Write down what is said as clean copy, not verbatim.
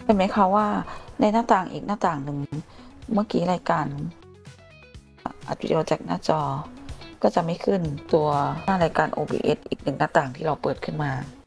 เห็นไหมคะว่าในหน้าต่างอีกหน้าต่างหนึ่งเมื่อกี้รายการอัดวิดีโอจากหน้าจอก็จะไม่ขึ้นตัวหน้ารายการ OBS อีกหนึ่งหน้าต่างที่เราเปิดขึ้นมา